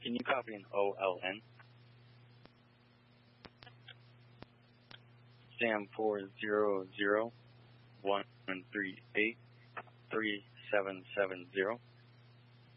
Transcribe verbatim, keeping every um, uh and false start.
Can you copy an O L N? Sam four zero zero one three eight three seven seven zero.